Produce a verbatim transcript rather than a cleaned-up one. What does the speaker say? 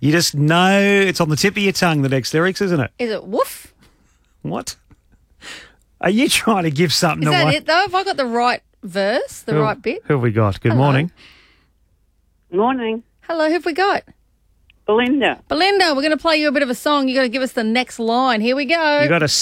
You just know it's on the tip of your tongue, the next lyrics, isn't it? Is it woof? What? Are you trying to give something Is away? that it, though? Have I got the right verse, the who, right bit? Who have we got? Good Hello. morning. Morning. Hello, who have we got? Belinda. Belinda, we're going to play you a bit of a song. you got to give us the next line. Here we go. You got a